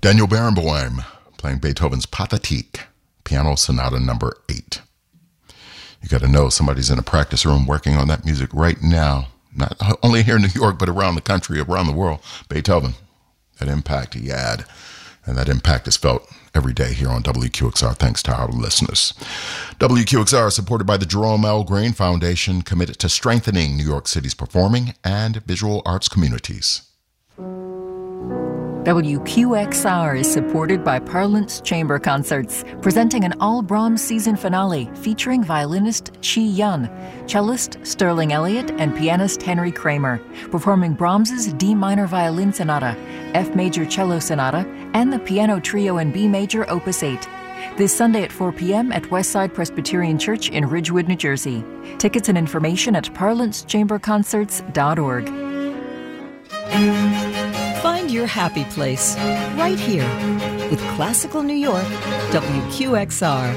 Daniel Barenboim playing Beethoven's Pathetique, Piano Sonata number 8. You got to know somebody's in a practice room working on that music right now. Not only here in New York, but around the country, around the world. Beethoven, that impact he had. And that impact is felt every day here on WQXR, thanks to our listeners. WQXR is supported by the Jerome L. Green Foundation, committed to strengthening New York City's performing and visual arts communities. WQXR is supported by Parlance Chamber Concerts, presenting an all-Brahms season finale featuring violinist Chi Yun, cellist Sterling Elliott, and pianist Henry Kramer, performing Brahms's D minor violin sonata, F major cello sonata, and the piano trio in B major opus 8. This Sunday at 4 p.m. at Westside Presbyterian Church in Ridgewood, New Jersey. Tickets and information at parlancechamberconcerts.org. Find your happy place right here with Classical New York, WQXR.